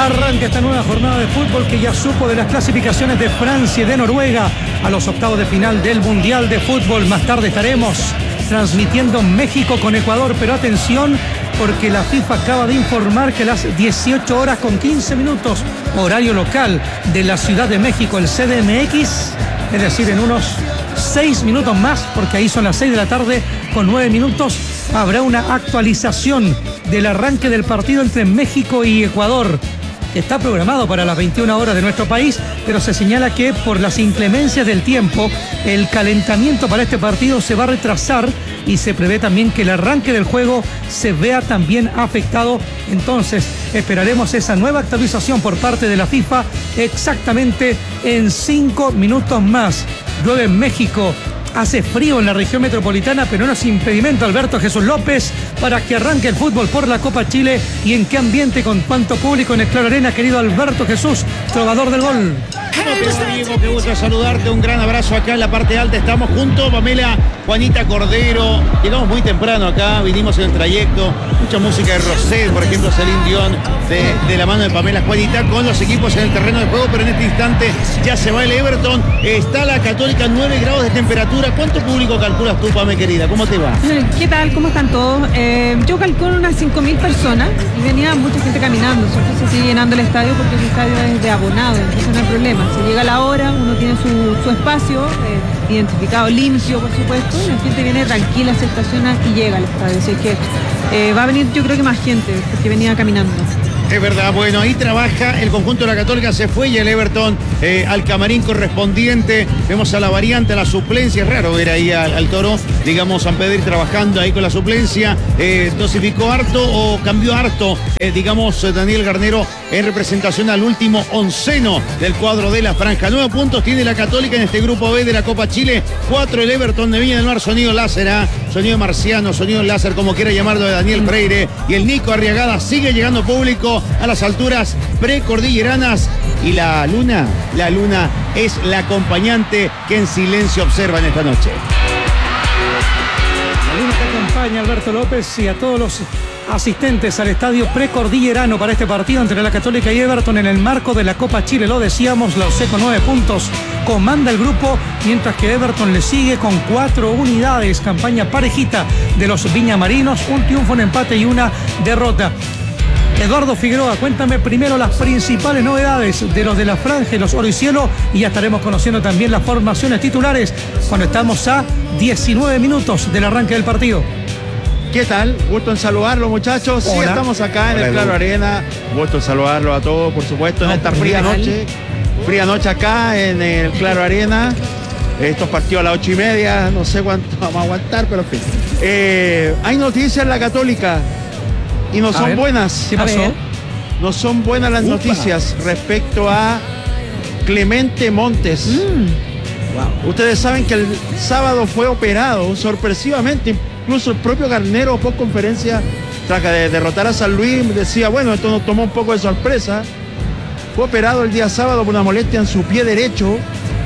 Arranca esta nueva jornada de fútbol que ya supo de las clasificaciones de Francia y de Noruega a los octavos de final del Mundial de Fútbol. Más tarde estaremos transmitiendo México con Ecuador, pero atención porque la FIFA acaba de informar que a las 18 horas con 15 minutos, horario local de la Ciudad de México, el CDMX, es decir, en unos 6 minutos más, porque ahí son las 6 de la tarde con 9 minutos, habrá una actualización del arranque del partido entre México y Ecuador. Está programado para las 21 horas de nuestro país, pero se señala que por las inclemencias del tiempo, el calentamiento para este partido se va a retrasar y se prevé también que el arranque del juego se vea también afectado. Entonces, esperaremos esa nueva actualización por parte de la FIFA exactamente en 5 minutos más. Llueve en México. Hace frío en la región metropolitana, pero no es impedimento, Alberto Jesús López, para que arranque el fútbol por la Copa Chile. ¿Y en qué ambiente, con cuánto público en el Claro Arena, querido Alberto Jesús, trovador del gol? Diego, qué gusto saludarte, un gran abrazo acá en la parte alta, estamos juntos, Pamela, Juanita Cordero, llegamos muy temprano acá, vinimos en el trayecto, mucha música de Rosé, por ejemplo, Celine Dion, de la mano de Pamela, Juanita, con los equipos en el terreno de juego, pero en este instante ya se va el Everton, está la Católica, 9 grados de temperatura. ¿Cuánto público calculas tú, Pame, querida? ¿Cómo te va? ¿Qué tal? ¿Cómo están todos? Yo calculo unas 5.000 personas y venía mucha gente caminando, ¿cierto? Se sigue llenando el estadio porque el estadio es de abonado, entonces no hay problema. Se llega a la hora, uno tiene su espacio identificado, limpio, por supuesto, y la gente viene tranquila, se estaciona y llega al estadio. Así que va a venir, yo creo que más gente, porque venía caminando. Es verdad, bueno, ahí trabaja el conjunto de la Católica, se fue y el Everton al camarín correspondiente. Vemos a la variante, a la suplencia. Es raro ver ahí al Toro, digamos, San Pedro trabajando ahí con la suplencia. Dosificó harto o cambió harto, digamos, Daniel Garnero en representación al último onceno del cuadro de la franja. 9 puntos tiene la Católica en este grupo B de la Copa Chile. 4 el Everton de Viña del Mar, sonido láser, sonido marciano, sonido láser, como quiera llamarlo, de Daniel Freire. Y el Nico Arriagada, sigue llegando público a las alturas precordilleranas, y la luna es la acompañante que en silencio observan esta noche. La luna que acompaña a Alberto López y a todos los asistentes al estadio precordillerano para este partido entre la Católica y Everton en el marco de la Copa Chile. Lo decíamos, la OSE con 9 puntos comanda el grupo, mientras que Everton le sigue con 4 unidades. Campaña parejita de los viñamarinos, un triunfo, un empate y una derrota. Eduardo Figueroa, cuéntame primero las principales novedades de los de la franja y los oro y cielo, y ya estaremos conociendo también las formaciones titulares cuando estamos a 19 minutos del arranque del partido. ¿Qué tal? Gusto en saludarlos, muchachos. Hola. Sí, estamos acá en el Claro Arena. Gusto en saludarlos a todos, por supuesto, en esta fría noche. Fría noche acá en el Claro Arena. Estos partidos a las 8:30, no sé cuánto vamos a aguantar, pero en fin. Hay noticias en la Católica y no son buenas. ¿Qué pasó? No son buenas las noticias respecto a Clemente Montes. Wow. Ustedes saben que el sábado fue operado sorpresivamente. Incluso el propio Garnero, post conferencia, tras de derrotar a San Luis, decía, bueno, esto nos tomó un poco de sorpresa. Fue operado el día sábado por una molestia en su pie derecho.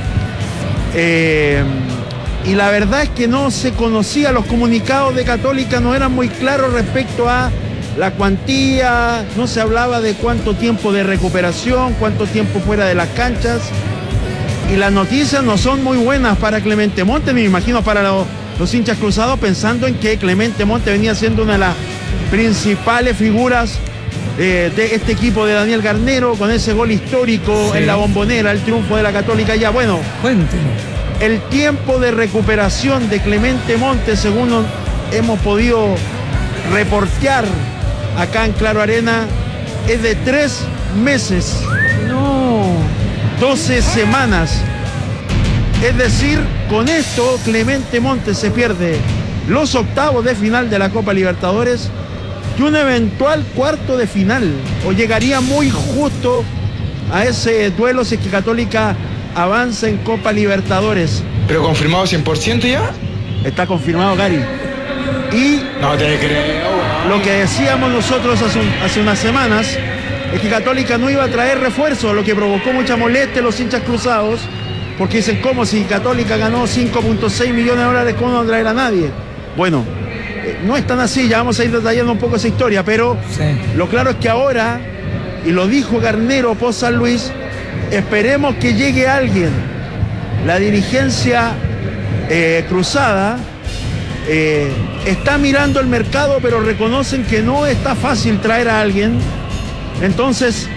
Y la verdad es que no se conocía, los comunicados de Católica no eran muy claros respecto a la cuantía, no se hablaba de cuánto tiempo de recuperación, cuánto tiempo fuera de las canchas. Y las noticias no son muy buenas para Clemente Montes, me imagino para los hinchas cruzados, pensando en que Clemente Montes venía siendo una de las principales figuras de este equipo de Daniel Garnero, con ese gol histórico en la Bombonera, el triunfo de la Católica. Ya, bueno, cuénteme. El tiempo de recuperación de Clemente Montes, según hemos podido reportear acá en Claro Arena, es de 3 meses. No. 12 semanas. Es decir, con esto Clemente Montes se pierde los octavos de final de la Copa Libertadores y un eventual cuarto de final, o llegaría muy justo a ese duelo si es que Católica avanza en Copa Libertadores. ¿Pero confirmado 100% ya? Está confirmado, Gary. Y no te creo. Lo que decíamos nosotros hace unas semanas es que Católica no iba a traer refuerzo, lo que provocó mucha molestia en los hinchas cruzados, porque dicen, ¿cómo si Católica ganó 5.6 millones de dólares, cómo no traer a nadie? Bueno, no es tan así, ya vamos a ir detallando un poco esa historia, pero lo claro es que ahora y lo dijo Garnero post San Luis, esperemos que llegue alguien. La dirigencia cruzada está mirando el mercado, pero reconocen que no está fácil traer a alguien. Entonces,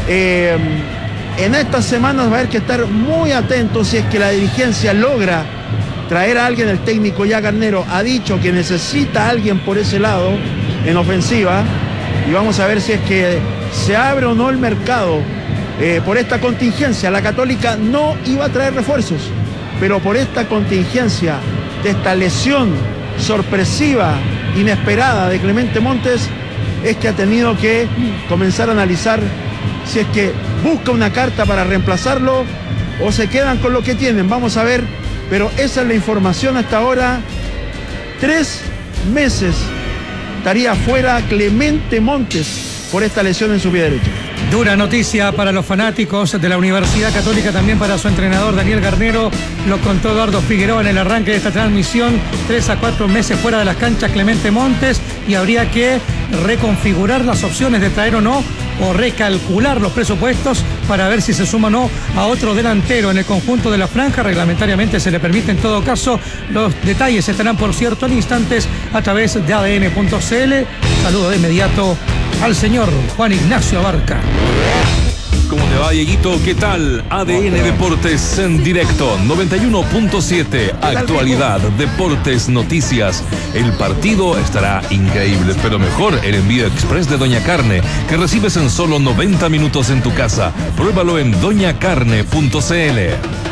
en estas semanas va a haber que estar muy atentos si es que la dirigencia logra traer a alguien. El técnico ya Garnero ha dicho que necesita a alguien por ese lado en ofensiva, y vamos a ver si es que se abre o no el mercado por esta contingencia. La Católica no iba a traer refuerzos, pero por esta contingencia de esta lesión sorpresiva, inesperada de Clemente Montes, es que ha tenido que comenzar a analizar si es que busca una carta para reemplazarlo o se quedan con lo que tienen. Vamos a ver, pero esa es la información hasta ahora. 3 meses estaría fuera Clemente Montes por esta lesión en su pie derecho. Dura noticia para los fanáticos de la Universidad Católica, también para su entrenador Daniel Garnero. Lo contó Eduardo Figueroa en el arranque de esta transmisión. 3 a 4 meses fuera de las canchas Clemente Montes, y habría que reconfigurar las opciones de traer o no, o recalcular los presupuestos para ver si se suma o no a otro delantero en el conjunto de la franja. Reglamentariamente se le permite en todo caso. Los detalles estarán, por cierto, en instantes a través de ADN.cl. Saludo de inmediato al señor Juan Ignacio Abarca. ¿Cómo te va, Dieguito? ¿Qué tal? ADN Deportes en directo, 91.7, actualidad, deportes, noticias. El partido estará increíble, pero mejor el envío express de Doña Carne, que recibes en solo 90 minutos en tu casa. Pruébalo en doñacarne.cl.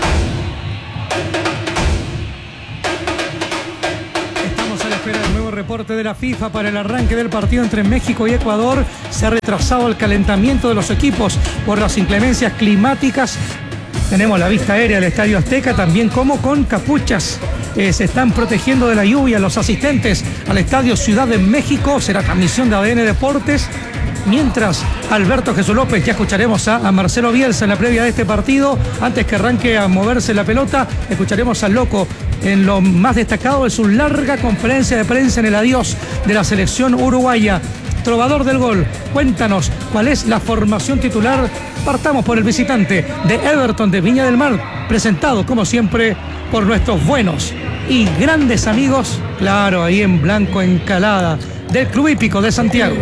Reporte de la FIFA para el arranque del partido entre México y Ecuador. Se ha retrasado el calentamiento de los equipos por las inclemencias climáticas. Tenemos la vista aérea del Estadio Azteca, también como con capuchas. Se están protegiendo de la lluvia los asistentes al Estadio Ciudad de México. Será transmisión de ADN Deportes. Mientras Alberto Jesús López, ya escucharemos a Marcelo Bielsa en la previa de este partido. Antes que arranque a moverse la pelota, escucharemos al Loco en lo más destacado de su larga conferencia de prensa en el adiós de la selección uruguaya. Trovador del gol, cuéntanos cuál es la formación titular. Partamos por el visitante de Everton de Viña del Mar, presentado como siempre por nuestros buenos y grandes amigos, claro, ahí en blanco encalada, del Club Hípico de Santiago.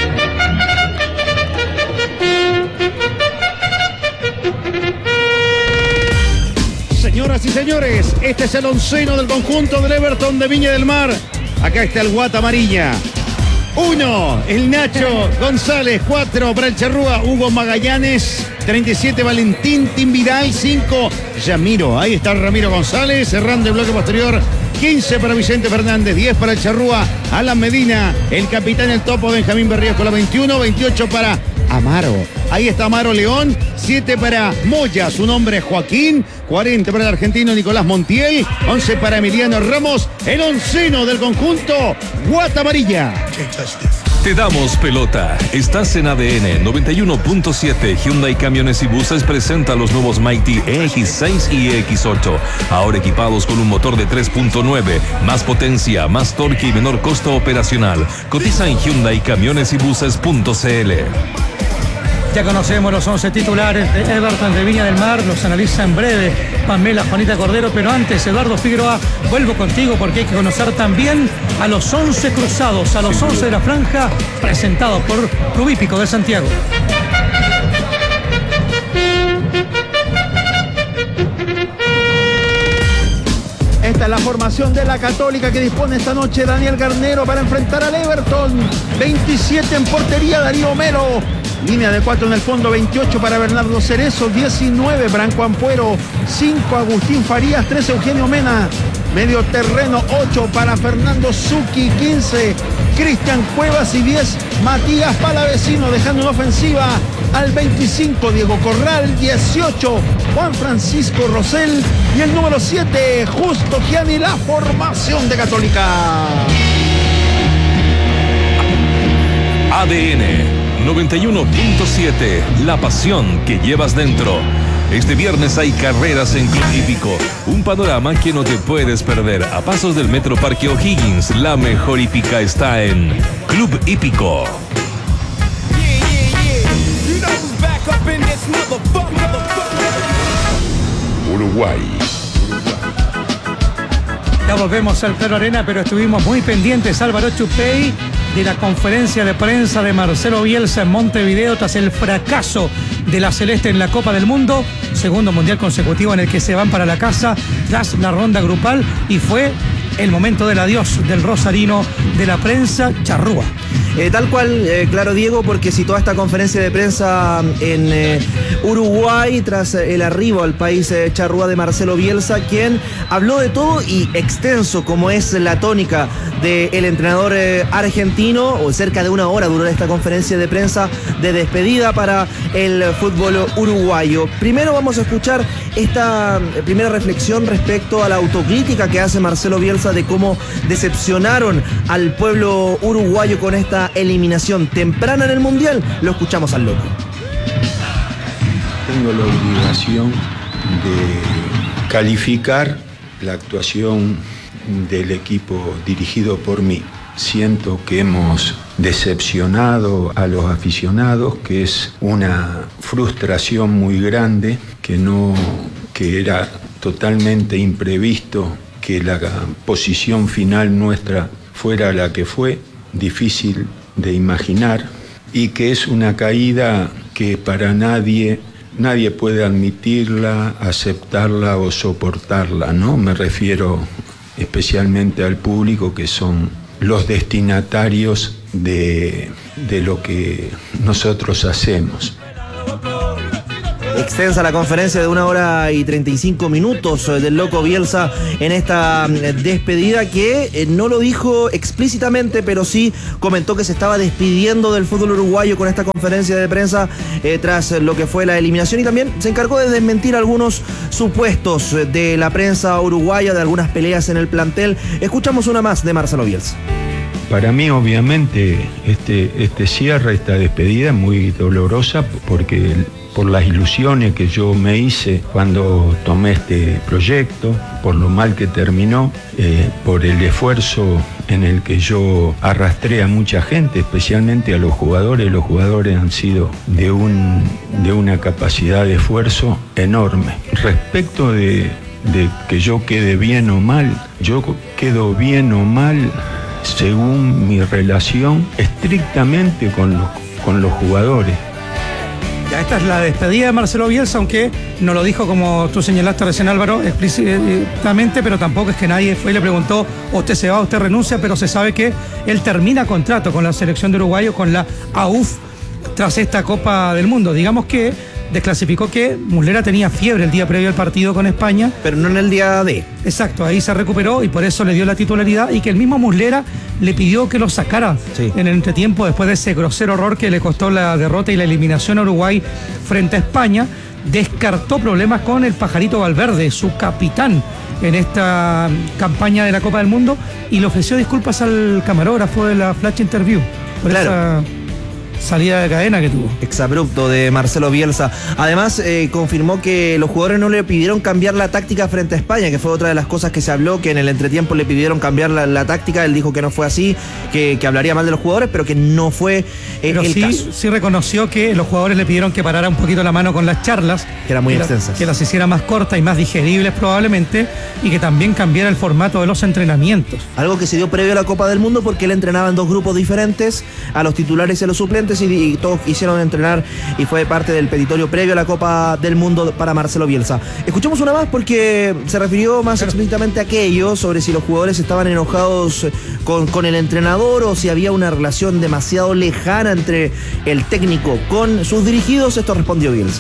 Señoras y señores, este es el onceno del conjunto del Everton de Viña del Mar. Acá está el Guata Amarilla. 1, el Nacho González. 4 para el Charrúa, Hugo Magallanes. 37, Valentín Timbiral. 5, Yamiro. Ahí está Ramiro González, cerrando el bloque posterior. 15 para Vicente Fernández, 10 para el Charrúa, Alan Medina, el capitán, el topo, Benjamín Berríos con la 21, 28 para Amaro. Ahí está Amaro León, 7 para Moya, su nombre es Joaquín, 40 para el argentino Nicolás Montiel, 11 para Emiliano Ramos, el onceno del conjunto Guata Amarilla. Te damos pelota. Estás en ADN 91.7. Hyundai Camiones y Buses presenta los nuevos Mighty EX6 y EX8. Ahora equipados con un motor de 3.9, más potencia, más torque y menor costo operacional. Cotiza en Hyundai Camiones y Buses.cl. Ya conocemos los 11 titulares de Everton de Viña del Mar, los analiza en breve Pamela Juanita Cordero, pero antes, Eduardo Figueroa, vuelvo contigo porque hay que conocer también a los 11 cruzados, a los 11 de la franja, presentados por Club Hípico de Santiago. Esta es la formación de la Católica que dispone esta noche Daniel Garnero para enfrentar al Everton. 27 en portería, Darío Homero. Línea de 4 en el fondo, 28 para Bernardo Cerezo, 19 Branco Ampuero, 5 Agustín Farías, 13 Eugenio Mena. Medio terreno, 8 para Fernando Zucchi, 15 Cristian Cuevas y 10 Matías Palavecino, dejando una ofensiva al 25 Diego Corral, 18 Juan Francisco Rosell y el número 7 Justo Gianni, la formación de Católica. ADN 91.7, la pasión que llevas dentro. Este viernes hay carreras en Club Hípico, un panorama que no te puedes perder. A pasos del Metro Parque O'Higgins, la mejor hípica está en Club Hípico. Uruguay. Ya volvemos al Claro Arena, pero estuvimos muy pendientes, Álvaro Chupey, de la conferencia de prensa de Marcelo Bielsa en Montevideo tras el fracaso de la Celeste en la Copa del Mundo, segundo mundial consecutivo en el que se van para la casa tras la ronda grupal, y fue el momento del adiós del rosarino de la prensa charrúa. Tal cual, claro, Diego, porque citó esta conferencia de prensa en Uruguay tras el arribo al país charrúa de Marcelo Bielsa, quien habló de todo y extenso, como es la tónica del entrenador argentino. O cerca de una hora duró esta conferencia de prensa de despedida para el fútbol uruguayo. Primero vamos a escuchar esta primera reflexión respecto a la autocrítica que hace Marcelo Bielsa de cómo decepcionaron al pueblo uruguayo con esta eliminación temprana en el Mundial. Lo escuchamos al loco. Tengo la obligación de calificar la actuación del equipo dirigido por mí. Siento que hemos decepcionado a los aficionados, que es una frustración muy grande, que era totalmente imprevisto que la posición final nuestra fuera la que fue, difícil de imaginar, y que es una caída que para nadie puede admitirla, aceptarla o soportarla, ¿no? Me refiero especialmente al público, que son los destinatarios de lo que nosotros hacemos. Extensa la conferencia de 1 hora y 35 minutos del loco Bielsa en esta despedida, que no lo dijo explícitamente, pero sí comentó que se estaba despidiendo del fútbol uruguayo con esta conferencia de prensa tras lo que fue la eliminación, y también se encargó de desmentir algunos supuestos de la prensa uruguaya, de algunas peleas en el plantel. Escuchamos una más de Marcelo Bielsa. Para mí, obviamente, este cierre, esta despedida es muy dolorosa, porque por las ilusiones que yo me hice cuando tomé este proyecto, por lo mal que terminó, por el esfuerzo en el que yo arrastré a mucha gente, especialmente a los jugadores. Los jugadores han sido de una capacidad de esfuerzo enorme. Respecto de que yo quede bien o mal, yo quedo bien o mal según mi relación estrictamente con los jugadores. Ya, esta es la despedida de Marcelo Bielsa, aunque no lo dijo, como tú señalaste recién, Álvaro, explícitamente, pero tampoco es que nadie fue y le preguntó: usted se va, usted renuncia, pero se sabe que él termina contrato con la selección de Uruguay, con la AUF, tras esta Copa del Mundo. Digamos que desclasificó que Muslera tenía fiebre el día previo al partido con España. Pero no en el día de. Exacto, ahí se recuperó y por eso le dio la titularidad, y que el mismo Muslera le pidió que lo sacara en el entretiempo después de ese grosero error que le costó la derrota y la eliminación a Uruguay frente a España. Descartó problemas con el Pajarito Valverde, su capitán en esta campaña de la Copa del Mundo, y le ofreció disculpas al camarógrafo de la Flash Interview por esa salida de cadena que tuvo. Exabrupto de Marcelo Bielsa. Además, confirmó que los jugadores no le pidieron cambiar la táctica frente a España, que fue otra de las cosas que se habló, que en el entretiempo le pidieron cambiar la táctica. Él dijo que no fue así, que hablaría mal de los jugadores, pero que no fue el caso. Sí reconoció que los jugadores le pidieron que parara un poquito la mano con las charlas, que eran muy extensas, que las hiciera más cortas y más digeribles probablemente, y que también cambiara el formato de los entrenamientos. Algo que se dio previo a la Copa del Mundo, porque él entrenaba en 2 grupos diferentes, a los titulares y a los suplentes, y todos quisieron entrenar, y fue parte del petitorio previo a la Copa del Mundo para Marcelo Bielsa. Escuchemos una más, porque se refirió más explícitamente a aquello, sobre si los jugadores estaban enojados con el entrenador, o si había una relación demasiado lejana entre el técnico con sus dirigidos. Esto respondió Bielsa.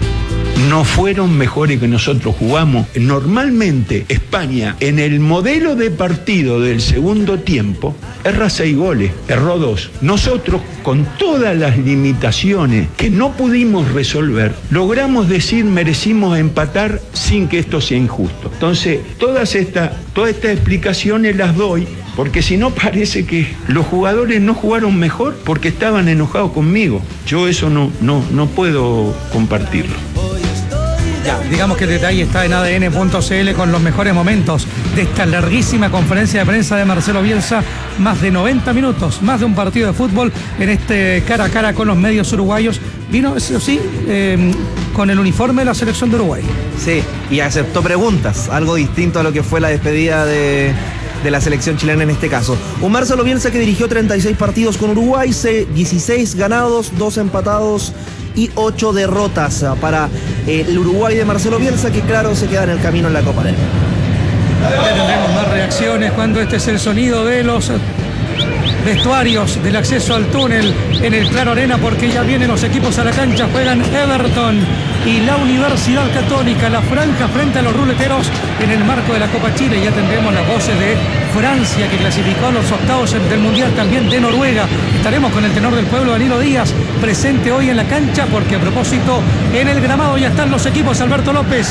No fueron mejores que nosotros. Jugamos normalmente. España, en el modelo de partido del segundo tiempo, erra 6 goles, erró 2. Nosotros, con todas las limitaciones que no pudimos resolver, logramos decir: merecimos empatar sin que esto sea injusto. Entonces, todas estas explicaciones las doy, porque si no parece que los jugadores no jugaron mejor porque estaban enojados conmigo. Yo eso no puedo compartirlo. Ya, digamos que el detalle está en ADN.cl con los mejores momentos de esta larguísima conferencia de prensa de Marcelo Bielsa. Más de 90 minutos, más de un partido de fútbol en este cara a cara con los medios uruguayos. Vino, eso sí, con el uniforme de la selección de Uruguay. Sí, y aceptó preguntas, algo distinto a lo que fue la despedida de la selección chilena en este caso. Un Marcelo Bielsa que dirigió 36 partidos con Uruguay, 16 ganados, 2 empatados y 8 derrotas para el Uruguay de Marcelo Bielsa, que claro, se queda en el camino en la Copa del Mundo. Ya tendremos más reacciones cuando este es el sonido de los vestuarios del acceso al túnel en el Claro Arena, porque ya vienen los equipos a la cancha. Juegan Everton y la Universidad Católica, la franja frente a los ruleteros en el marco de la Copa Chile. Ya tendremos las voces de Francia, que clasificó a los octavos del Mundial, también de Noruega. Estaremos con el tenor del pueblo, Danilo Díaz, presente hoy en la cancha, porque a propósito, en el gramado ya están los equipos. Alberto López.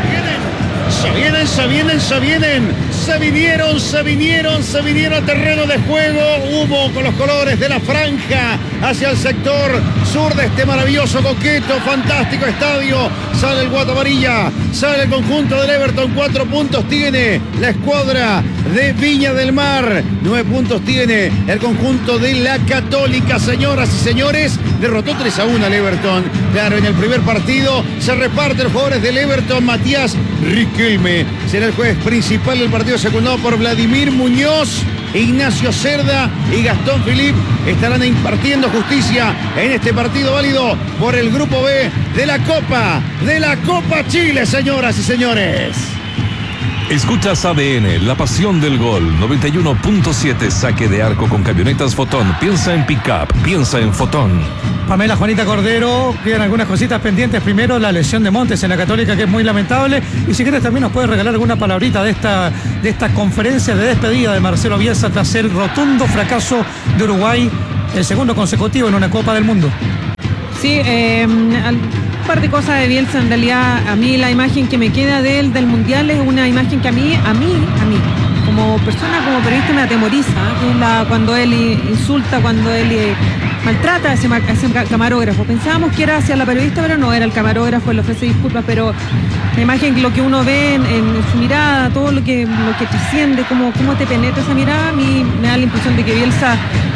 Se vinieron al terreno de juego. Humo con los colores de la franja hacia el sector sur de este maravilloso, coqueto, fantástico estadio. Sale el Guatamarilla, sale el conjunto del Everton. 4 puntos tiene la escuadra de Viña del Mar. 9 puntos tiene el conjunto de la Católica. Señoras y señores, derrotó 3-1 al Everton. Claro, en el primer partido se reparten los jugadores del Everton. Matías Riquelme será el juez principal del partido, secundado por Vladimir Muñoz. Ignacio Cerda y Gastón Philippe estarán impartiendo justicia en este partido válido por el Grupo B de la Copa Chile, señoras y señores. Escuchas ADN, la pasión del gol. 91.7, saque de arco con camionetas Fotón. Piensa en pick-up, piensa en Fotón. Pamela, Juanita Cordero, quedan algunas cositas pendientes. Primero, la lesión de Montes en la Católica, que es muy lamentable. Y si quieres también nos puedes regalar alguna palabrita de esta conferencia de despedida de Marcelo Bielsa tras el rotundo fracaso de Uruguay, el segundo consecutivo en una Copa del Mundo. Sí, un par de cosas de Bielsa. En realidad, a mí la imagen que me queda de él del Mundial es una imagen que a mí, como persona, como periodista, me atemoriza, que es cuando él insulta, cuando él maltrata a ese camarógrafo. Pensábamos que era hacia la periodista, pero no, era el camarógrafo, le ofrece disculpas, pero la imagen, lo que uno ve en su mirada, todo lo que trasciende, cómo te penetra esa mirada, a mí me da la impresión de que Bielsa,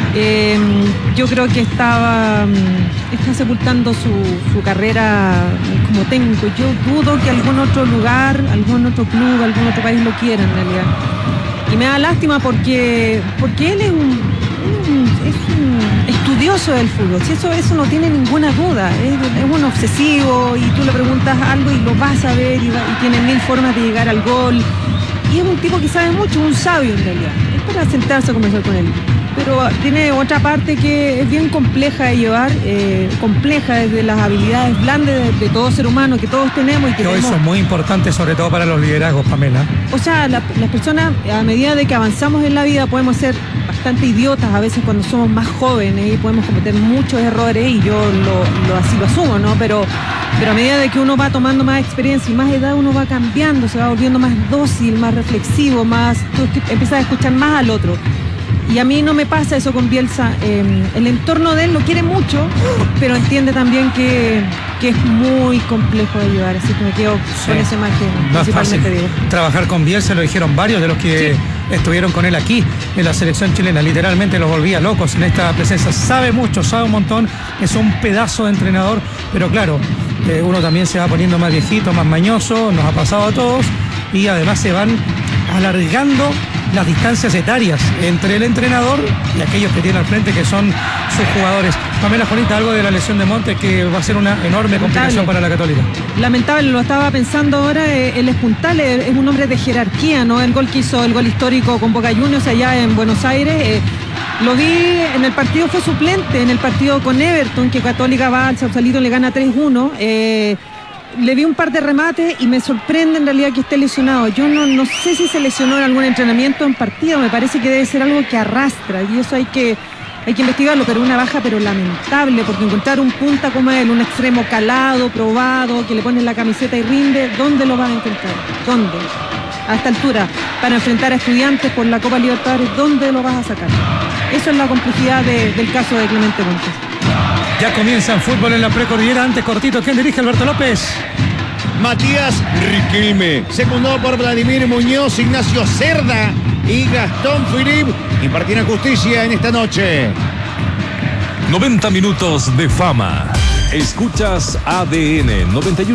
yo creo que está sepultando su carrera como técnico. Yo dudo que algún otro lugar, algún otro club, algún otro país lo quiera en realidad. Y me da lástima porque él es un estudioso del fútbol. Si eso no tiene ninguna duda. Es un obsesivo, y tú le preguntas algo y lo vas a ver, y tiene 1000 formas de llegar al gol. Y es un tipo que sabe mucho, un sabio en realidad. Es para sentarse a conversar con él. Pero tiene otra parte que es bien compleja de llevar, compleja desde las habilidades blandas de todo ser humano que todos tenemos. Y que hoy son muy importantes, sobre todo para los liderazgos, Pamela. O sea, las personas, a medida de que avanzamos en la vida, podemos ser bastante idiotas a veces cuando somos más jóvenes, y podemos cometer muchos errores, y yo así lo asumo, ¿no? Pero a medida de que uno va tomando más experiencia y más edad, uno va cambiando, se va volviendo más dócil, más reflexivo, tú empiezas a escuchar más al otro. Y a mí no me pasa eso con Bielsa. El entorno de él lo quiere mucho, pero entiende también que es muy complejo de llevar, así que me quedo con esa imagen. No es fácil trabajar con Bielsa, lo dijeron varios de los que estuvieron con él aquí en la selección chilena. Literalmente los volvía locos en esta presencia. Sabe mucho, sabe un montón, es un pedazo de entrenador, pero claro, uno también se va poniendo más viejito, más mañoso, nos ha pasado a todos, y además se van alargando las distancias etarias entre el entrenador y aquellos que tiene al frente, que son sus jugadores. Pamela, Juanita, algo de la lesión de Montes que va a ser una enorme complicación para la Católica. Lamentable, lo estaba pensando ahora. Él es puntal, es un hombre de jerarquía, ¿no? El gol que hizo, el gol histórico con Boca Juniors allá en Buenos Aires, lo vi en el partido, fue suplente en el partido con Everton, que Católica va al Sausalito, le gana 3-1. Le vi un par de remates y me sorprende en realidad que esté lesionado. Yo no sé si se lesionó en algún entrenamiento, en partido. Me parece que debe ser algo que arrastra, y eso hay que investigarlo, pero una baja pero lamentable, porque encontrar un punta como él, un extremo calado, probado, que le pones la camiseta y rinde, ¿dónde lo vas a encontrar? ¿Dónde? A esta altura, para enfrentar a Estudiantes por la Copa Libertadores, ¿dónde lo vas a sacar? Eso es la complejidad del caso de Clemente Montes. Ya comienza el fútbol en la precordillera. Antes, cortito, ¿quién dirige? Alberto López. Matías Riquelme. Secundado por Vladimir Muñoz, Ignacio Cerda y Gastón Philippe. Impartirán justicia en esta noche. 90 minutos de fama. Escuchas ADN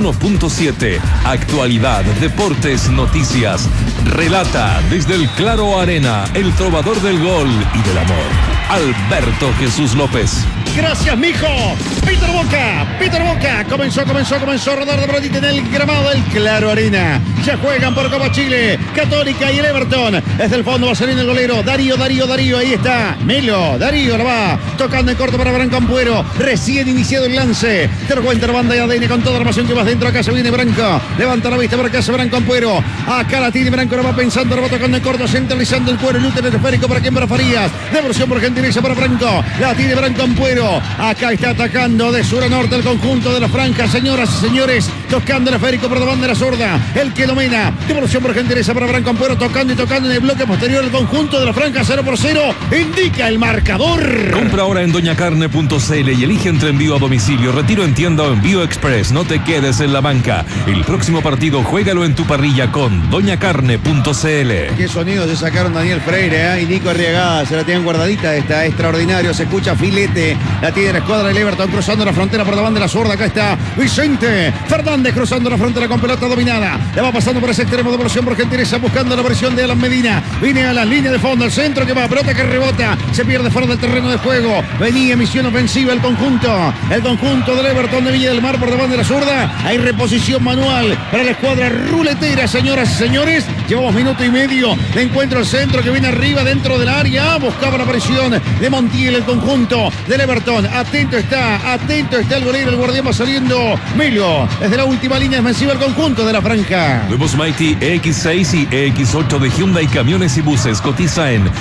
91.7. Actualidad, deportes, noticias. Relata desde el Claro Arena, el trovador del gol y del amor, Alberto Jesús López. Gracias, mijo. Peter Boca. Comenzó a rodar de pelotita en el gramado del Claro Arena. Ya juegan por Copa Chile, Católica y el Everton. Desde el fondo va a salir el golero. Darío. Ahí está. Melo. Darío lo va tocando en corto para Branco Ampuero. Recién iniciado el lance. Te lo cuenta la banda de ADN con toda la armación que vas dentro. Acá se viene Branco. Levanta la vista por acá se Branco Ampuero. Acá la tiene Branco. Lo va pensando. Lo va tocando en corto. Centralizando el cuero. El útero esférico para quien para Farías. Devolución por gentileza para Branco. La tiene Branco Ampuero. Acá está atacando de sur a norte el conjunto de la franja, señoras y señores, tocando el esférico por la banda de la zurda, el que domina, devolución por gentileza para Branco Ampuero, tocando en el bloque posterior el conjunto de la franja, 0-0, indica el marcador. Compra ahora en doñacarne.cl y elige entre envío a domicilio, retiro en tienda o envío express. No te quedes en la banca. El próximo partido juégalo en tu parrilla con doñacarne.cl. Qué sonido se sacaron Daniel Freire y Nico Arriagada, se la tienen guardadita, está extraordinario, se escucha filete, la tiene la escuadra del Everton cruzando la frontera por la banda de la zurda. Acá está Vicente Fernández cruzando la frontera con pelota dominada. Le va pasando por ese extremo de evolución por gentileza buscando la presión de Alan Medina. Viene a la línea de fondo, el centro que va, pelota que rebota, se pierde fuera del terreno de juego. Venía misión ofensiva el conjunto del Everton de Viña del Mar por la banda de la zurda. Hay reposición manual para la escuadra ruletera, señoras y señores. Llevamos minuto y medio de encuentro al centro que viene arriba dentro del área. Buscaba la presión de Montiel, el conjunto del Everton. Atento está el golero, el guardián va saliendo. Melo, desde la última línea defensiva el conjunto de la franja. Nuevos Mighty EX6 y EX8 de Hyundai Camiones y Buses. Cotiza en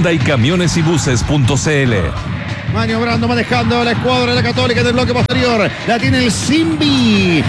hyundaicamionesybuses.cl. Maniobrando, manejando la escuadra de la Católica del bloque posterior. La tiene el Simbi.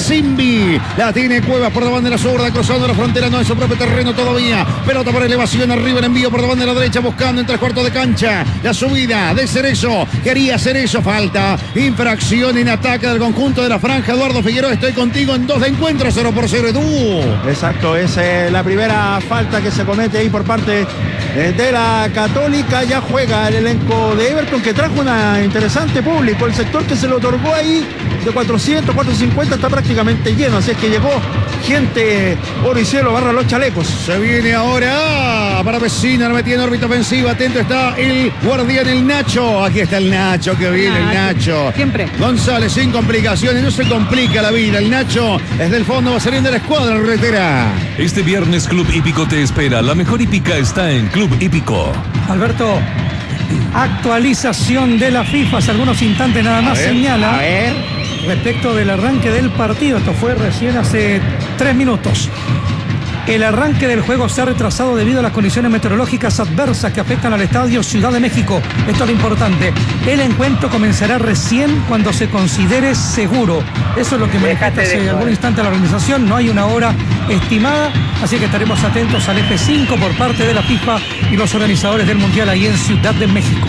La tiene Cuevas por la banda de la zurda, cruzando la frontera, no en su propio terreno todavía. Pelota por elevación, arriba el envío por la banda de la derecha, buscando en 3/4 de cancha. La subida de Cerezo. Quería Cerezo, falta. Infracción en ataque del conjunto de la franja. Eduardo Figueroa, estoy contigo en 2 de encuentro, 0-0, Edu. Exacto, es la primera falta que se comete ahí por parte de la Católica. Ya juega el elenco de Everton, que trajo una interesante público. El sector que se le otorgó ahí de 400, 450 está prácticamente lleno, así es que llegó gente oro y cielo barra los chalecos. Se viene ahora para Vecina, lo metía en órbita ofensiva. Atento está el guardián, el Nacho. Aquí está el Nacho, que viene el Nacho. Siempre. González sin complicaciones, no se complica la vida. El Nacho desde el fondo va saliendo de la escuadra ruletera. Este viernes Club Hípico te espera. La mejor hípica está en Club Hípico. Alberto, actualización de la FIFA, hace algunos instantes nada más señala respecto del arranque del partido. Esto fue recién hace 3 minutos. El arranque del juego se ha retrasado debido a las condiciones meteorológicas adversas que afectan al estadio Ciudad de México. Esto es lo importante. El encuentro comenzará recién cuando se considere seguro. Eso es lo que manifiesta hace algún instante la organización. No hay una hora estimada, así que estaremos atentos al F5 por parte de la FIFA y los organizadores del Mundial ahí en Ciudad de México.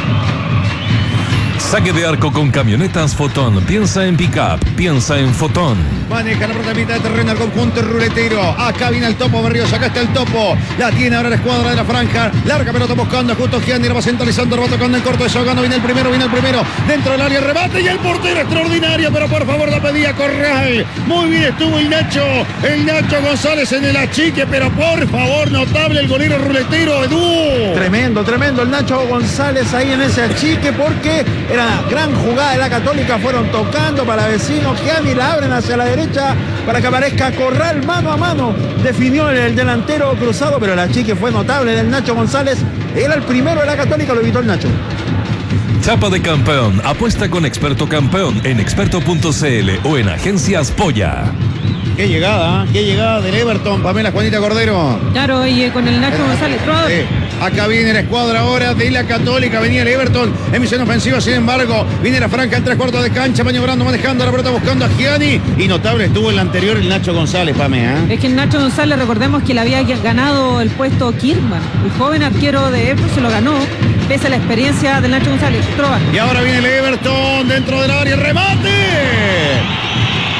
Saque de arco con camionetas Fotón. Piensa en pick-up, piensa en Fotón. Maneja la pelota a mitad de terreno el conjunto ruletero. Acá viene el Topo Berríos, acá está el Topo. La tiene ahora la escuadra de la franja. Larga pelota buscando justo Gianni, la va centralizando, lo va tocando en corto de Sogano. Viene el primero. Dentro del área, rebate y el portero extraordinario, pero por favor la pedía Corral. Muy bien estuvo el Nacho González en el achique, pero por favor, notable el golero ruletero, Edu. Tremendo el Nacho González ahí en ese achique, porque era gran jugada de la Católica. Fueron tocando para Vecino, Gianni, la abren hacia la derecha para que aparezca Corral mano a mano. Definió el delantero cruzado, pero el achique fue notable del Nacho González. Era el primero de la Católica, lo evitó el Nacho. Chapa de campeón. Apuesta con Experto Campeón en experto.cl o en Agencias Polla. Qué llegada del Everton, Pamela Juanita Cordero. Claro, y con el Nacho González. Acá viene la escuadra ahora de la Católica, venía el Everton en misión ofensiva, sin embargo, viene la franja en 3/4 de cancha, maniobrando, manejando la pelota, buscando a Gianni, y notable estuvo el anterior, el Nacho González, Pamela. Es que el Nacho González, recordemos que le había ganado el puesto Kirman, el joven arquero de Everton se lo ganó, pese a la experiencia del Nacho González. Trova. Y ahora viene el Everton dentro del área, ¡remate!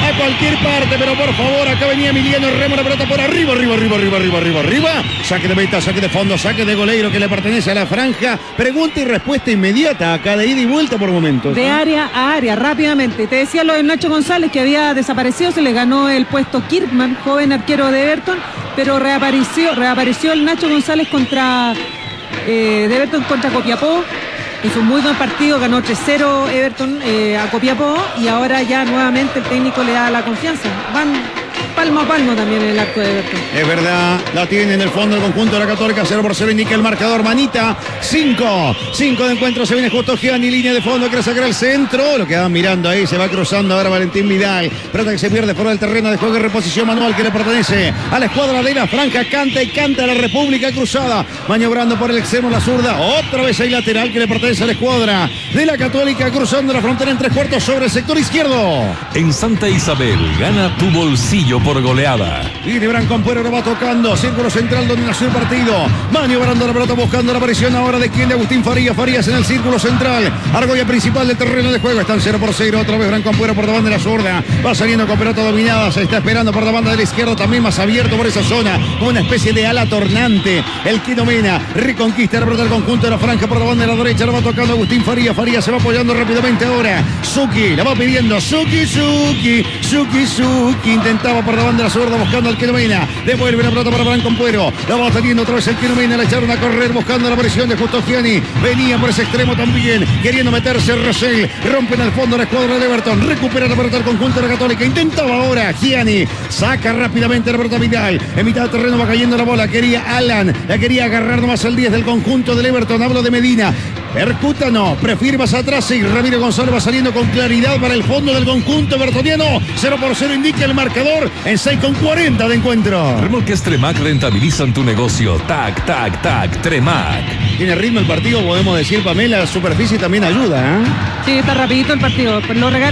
a cualquier parte, pero por favor, acá venía Emiliano, remo la pelota por arriba. Saque de meta, saque de fondo, saque de goleiro que le pertenece a la franja. Pregunta y respuesta inmediata acá, de ida y vuelta por momentos. De área a área, rápidamente. Te decía lo de Nacho González, que había desaparecido, se le ganó el puesto Kirkman, joven arquero de Everton, pero reapareció el Nacho González de Everton contra Copiapó. Hizo un muy buen partido, ganó 3-0 Everton a Copiapó, y ahora ya nuevamente el técnico le da la confianza. Van palmo a palmo también en el arco de Everton. Es verdad, la tiene en el fondo el conjunto de la Católica, 0-0 indica el marcador. Manita, 5 de encuentro, se viene justo Gianni, línea de fondo, quiere sacar el centro, lo que van mirando ahí, se va cruzando ahora Valentín Vidal, pelota que se pierde fuera del terreno de juego y reposición manual que le pertenece a la escuadra de la franja, canta y canta la República Cruzada, maniobrando por el extremo la zurda, otra vez ahí lateral que le pertenece a la escuadra de la Católica, cruzando la frontera en 3/4 sobre el sector izquierdo. En Santa Isabel, gana tu bolsillo por goleada. Y de Brancampuero lo va tocando, círculo central donde nació el partido, maniobrando la pelota, buscando la aparición ahora de quien, de Agustín Farías en el círculo central, argolla principal del terreno de juego, están 0-0, otra vez Brancampuero por la banda de la zurda, va saliendo con pelota dominada, se está esperando por la banda de la izquierda, también más abierto por esa zona, como una especie de ala tornante, el Quino Mena, reconquista la pelota del conjunto de la franja por la banda de la derecha, lo va tocando Agustín Farías se va apoyando rápidamente ahora, Suki, la va pidiendo, Suki, intentaba por la banda de la zurda buscando al Quino Mena, devuelve la pelota para Brancampuero, la va teniendo otra vez el Quino Mena, la echaron a correr buscando la presión de Justo Gianni, venía por ese extremo también, queriendo meterse Rosell, rompen al fondo la escuadra de Everton, recupera la pelota del conjunto de la Católica, intentaba ahora Gianni, saca rápidamente la pelota Vidal, en mitad del terreno va cayendo la bola, quería Alan, la quería agarrar nomás el 10 del conjunto del Everton, hablo de Medina, percuta no, prefiere más atrás y Ramiro González va saliendo con claridad para el fondo del conjunto evertoniano, 0-0 indica el marcador en 6:40 de encuentro. Remolques Tremac rentabilizan tu negocio. Tac, tac, tac, Tremac. Tiene ritmo el partido, podemos decir, Pamela, la superficie también ayuda, ¿eh? Sí, está rapidito el partido, lo